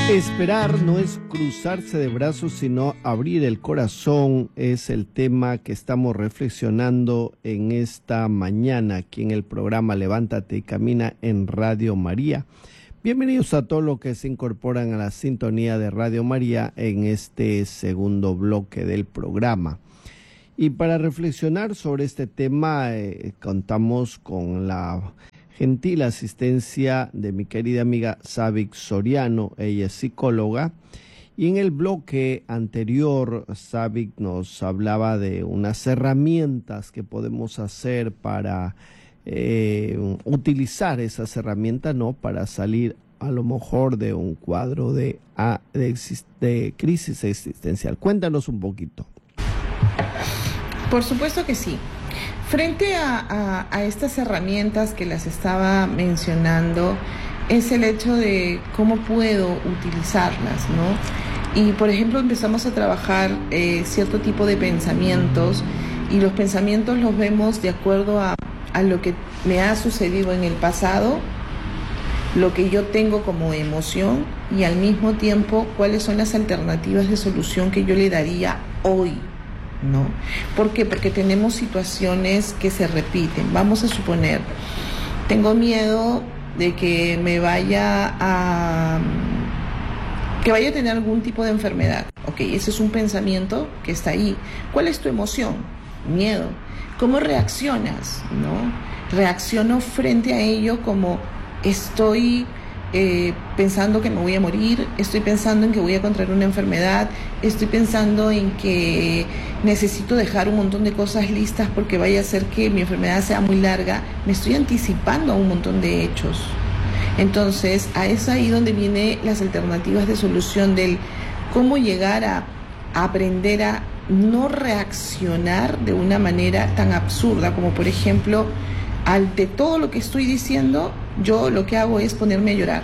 Esperar no es cruzarse de brazos, sino abrir el corazón, es el tema que estamos reflexionando en esta mañana aquí en el programa Levántate y Camina en Radio María. Bienvenidos a todos los que se incorporan a la sintonía de Radio María en este segundo bloque del programa. Y para reflexionar sobre este tema contamos con la gentil asistencia de mi querida amiga Sabic Soriano. Ella es psicóloga, y en el bloque anterior Sabic nos hablaba de unas herramientas que podemos hacer para utilizar esas herramientas, ¿no?, para salir a lo mejor de un cuadro de crisis existencial. Cuéntanos un poquito. Por supuesto que sí. Frente a estas herramientas que las estaba mencionando, es el hecho de cómo puedo utilizarlas, ¿no? Y, por ejemplo, empezamos a trabajar cierto tipo de pensamientos, y los pensamientos los vemos de acuerdo a lo que me ha sucedido en el pasado, lo que yo tengo como emoción, y al mismo tiempo cuáles son las alternativas de solución que yo le daría hoy, ¿no? ¿Por qué? Porque tenemos situaciones que se repiten. Vamos a suponer, tengo miedo de que vaya a tener algún tipo de enfermedad. Ok, ese es un pensamiento que está ahí. ¿Cuál es tu emoción? Miedo. ¿Cómo reaccionas? ¿No? Reacciono frente a ello como estoy pensando que me voy a morir, estoy pensando en que voy a contraer una enfermedad, estoy pensando en que necesito dejar un montón de cosas listas porque vaya a ser que mi enfermedad sea muy larga. Me estoy anticipando a un montón de hechos. Entonces, es ahí donde vienen las alternativas de solución del cómo llegar a aprender a no reaccionar de una manera tan absurda como, por ejemplo, ante todo lo que estoy diciendo, yo lo que hago es ponerme a llorar.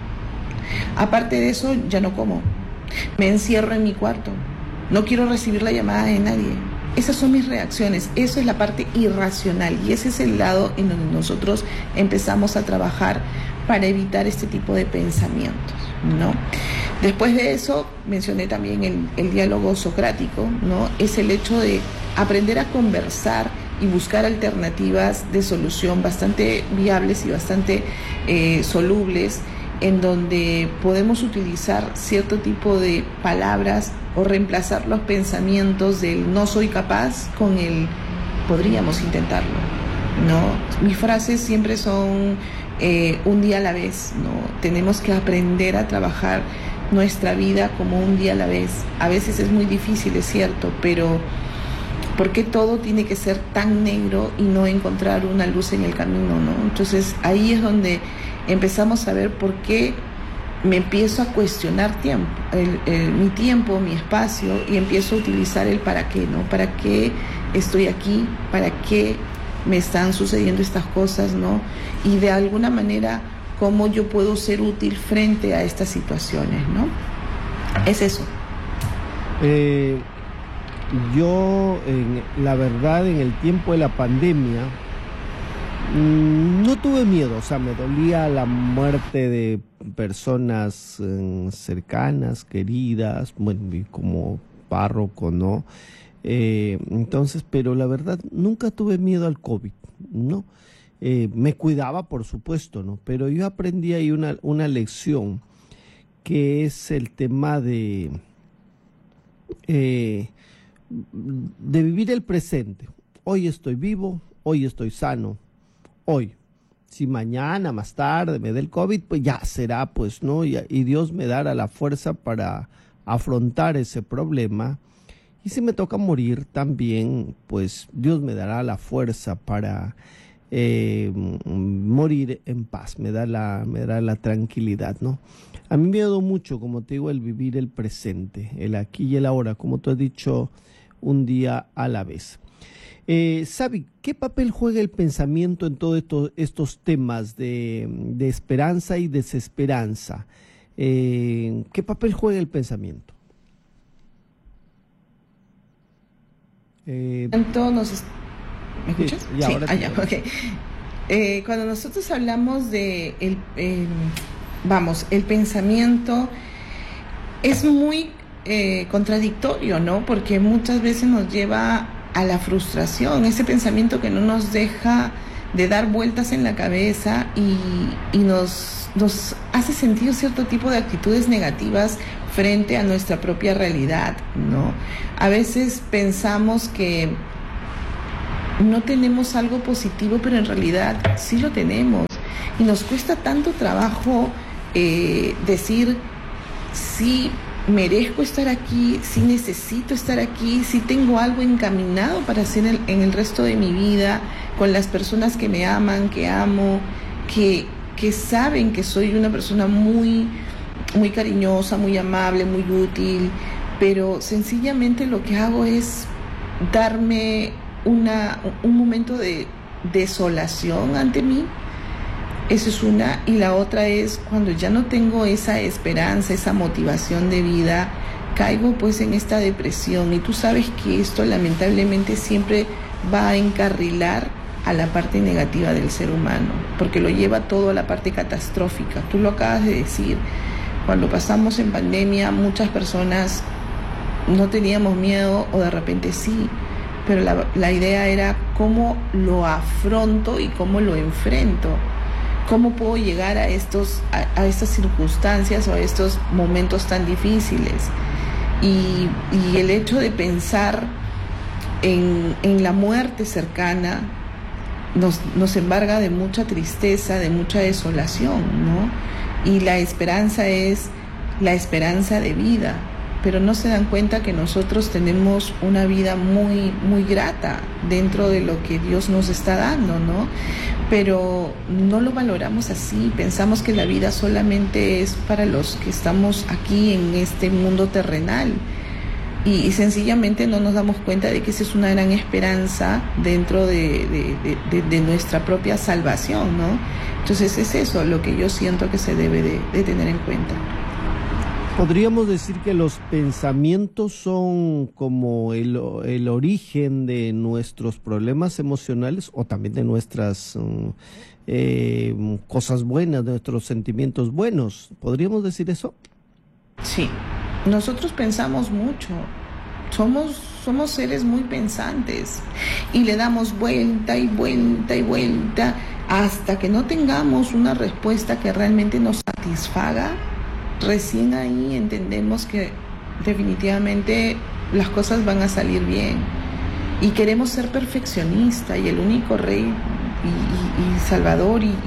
Aparte de eso, ya no como. Me encierro en mi cuarto. No quiero recibir la llamada de nadie. Esas son mis reacciones. Eso es la parte irracional, y ese es el lado en donde nosotros empezamos a trabajar para evitar este tipo de pensamientos, ¿no? Después de eso, mencioné también el diálogo socrático, ¿no? Es el hecho de aprender a conversar y buscar alternativas de solución bastante viables y bastante solubles, en donde podemos utilizar cierto tipo de palabras o reemplazar los pensamientos del no soy capaz con el podríamos intentarlo, ¿no? Mis frases siempre son un día a la vez, ¿no? Tenemos que aprender a trabajar nuestra vida como un día a la vez. A veces es muy difícil, es cierto, pero ¿por qué todo tiene que ser tan negro y no encontrar una luz en el camino, ¿no? Entonces ahí es donde empezamos a ver por qué me empiezo a cuestionar mi tiempo, mi espacio, y empiezo a utilizar el para qué, ¿no? ¿Para qué estoy aquí? ¿Para qué me están sucediendo estas cosas, ¿no? Y de alguna manera, ¿cómo yo puedo ser útil frente a estas situaciones, ¿no? Es eso. Yo, la verdad, en el tiempo de la pandemia, no tuve miedo. O sea, me dolía la muerte de personas cercanas, queridas, bueno, y como párroco, ¿no? Entonces, pero la verdad, nunca tuve miedo al COVID, ¿no? Me cuidaba, por supuesto, ¿no? Pero yo aprendí ahí una lección, que es el tema de vivir el presente. Hoy estoy vivo, hoy estoy sano, hoy. Si mañana, más tarde, me dé el COVID, pues ya será, pues, ¿no? Y Dios me dará la fuerza para afrontar ese problema. Y si me toca morir también, pues Dios me dará la fuerza para morir en paz, me dará la tranquilidad, ¿no? A mí me ayudó mucho, como te digo, el vivir el presente, el aquí y el ahora, como tú has dicho, un día a la vez. Sabi, ¿qué papel juega el pensamiento en todos estos temas de esperanza y desesperanza? ¿Qué papel juega el pensamiento? ¿Me escuchas? Sí, ahora ya, okay. Cuando nosotros hablamos de el pensamiento, Es muy contradictorio, ¿no? Porque muchas veces nos lleva a la frustración, ese pensamiento que no nos deja de dar vueltas en la cabeza y nos hace sentir cierto tipo de actitudes negativas frente a nuestra propia realidad, ¿no? A veces pensamos que no tenemos algo positivo, pero en realidad sí lo tenemos. Y nos cuesta tanto trabajo decir, sí merezco estar aquí, sí necesito estar aquí, sí tengo algo encaminado para hacer en el resto de mi vida, con las personas que me aman, que amo, que saben que soy una persona muy, muy cariñosa, muy amable, muy útil, pero sencillamente lo que hago es darme un momento de desolación ante mí. Eso es una, y la otra es cuando ya no tengo esa esperanza, esa motivación de vida, caigo pues en esta depresión, y tú sabes que esto lamentablemente siempre va a encarrilar a la parte negativa del ser humano, porque lo lleva todo a la parte catastrófica. Tú lo acabas de decir, cuando pasamos en pandemia muchas personas no teníamos miedo, o de repente sí, pero la idea era cómo lo afronto y cómo lo enfrento. ¿Cómo puedo llegar a estas circunstancias o a estos momentos tan difíciles? Y el hecho de pensar en la muerte cercana nos embarga de mucha tristeza, de mucha desolación, ¿no? Y la esperanza es la esperanza de vida, pero no se dan cuenta que nosotros tenemos una vida muy, muy grata dentro de lo que Dios nos está dando, ¿no? Pero no lo valoramos así, pensamos que la vida solamente es para los que estamos aquí en este mundo terrenal, y sencillamente no nos damos cuenta de que esa es una gran esperanza dentro de nuestra propia salvación, ¿no? Entonces es eso lo que yo siento que se debe de tener en cuenta. ¿Podríamos decir que los pensamientos son como el origen de nuestros problemas emocionales, o también de nuestras cosas buenas, de nuestros sentimientos buenos? ¿Podríamos decir eso? Sí, nosotros pensamos mucho, somos seres muy pensantes, y le damos vuelta y vuelta y vuelta hasta que no tengamos una respuesta que realmente nos satisfaga. Recién ahí entendemos que definitivamente las cosas van a salir bien, y queremos ser perfeccionistas, y el único rey y salvador y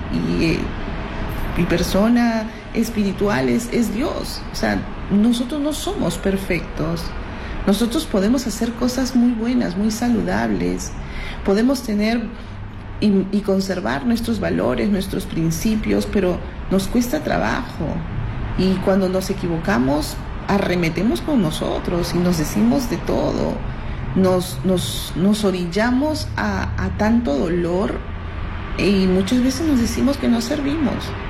persona espiritual es Dios. O sea, nosotros no somos perfectos, nosotros podemos hacer cosas muy buenas, muy saludables, podemos tener y conservar nuestros valores, nuestros principios, pero nos cuesta trabajo. Y cuando nos equivocamos, arremetemos con nosotros y nos decimos de todo. Nos orillamos a tanto dolor, y muchas veces nos decimos que no servimos.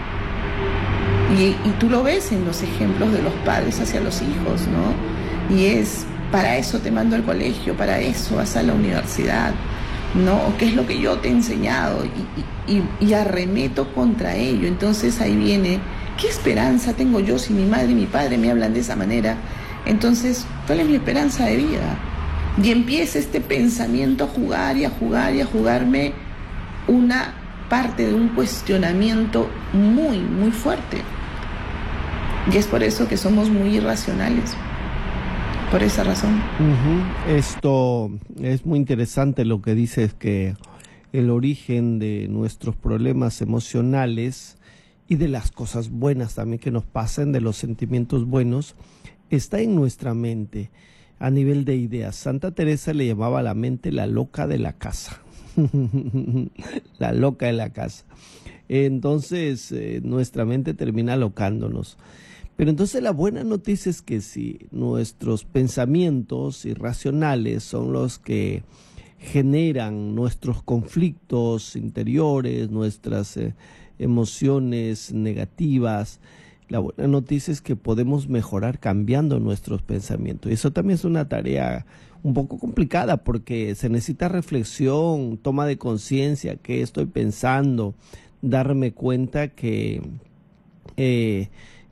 Y tú lo ves en los ejemplos de los padres hacia los hijos, ¿no? Y es, para eso te mando al colegio, para eso vas a la universidad, ¿no? ¿Qué es lo que yo te he enseñado? Y arremeto contra ello. Entonces ahí viene, ¿qué esperanza tengo yo si mi madre y mi padre me hablan de esa manera? Entonces, ¿cuál es mi esperanza de vida? Y empieza este pensamiento a jugar y a jugar y a jugarme una parte de un cuestionamiento muy, muy fuerte. Y es por eso que somos muy irracionales, por esa razón. Esto es muy interesante lo que dices, que el origen de nuestros problemas emocionales y de las cosas buenas también que nos pasan, de los sentimientos buenos, está en nuestra mente a nivel de ideas. Santa Teresa le llamaba a la mente la loca de la casa. La loca de la casa. Entonces nuestra mente termina alocándonos. Pero entonces la buena noticia es que si nuestros pensamientos irracionales son los que generan nuestros conflictos interiores, nuestras emociones negativas, la buena noticia es que podemos mejorar cambiando nuestros pensamientos. Y eso también es una tarea un poco complicada, porque se necesita reflexión, toma de conciencia, qué estoy pensando, darme cuenta que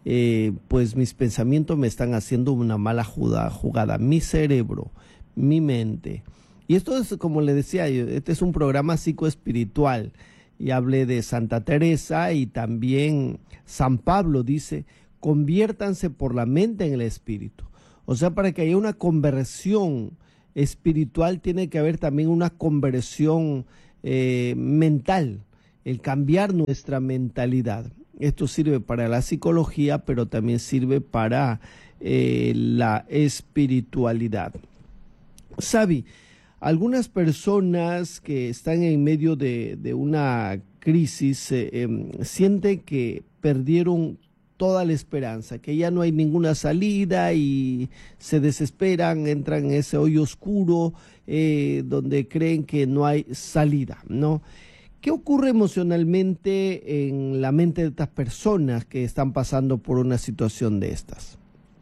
pues mis pensamientos me están haciendo una mala jugada, mi cerebro, mi mente. Y esto es, como le decía yo, este es un programa psicoespiritual. Y hablé de Santa Teresa y también San Pablo dice, conviértanse por la mente en el espíritu. O sea, para que haya una conversión espiritual tiene que haber también una conversión mental, el cambiar nuestra mentalidad. Esto sirve para la psicología, pero también sirve para la espiritualidad. Sabi, algunas personas que están en medio de una crisis sienten que perdieron toda la esperanza, que ya no hay ninguna salida y se desesperan, entran en ese hoyo oscuro donde creen que no hay salida, ¿no? ¿Qué ocurre emocionalmente en la mente de estas personas que están pasando por una situación de estas?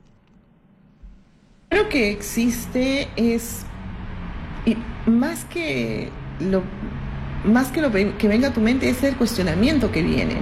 Creo que existe y más que lo que venga a tu mente es el cuestionamiento que viene.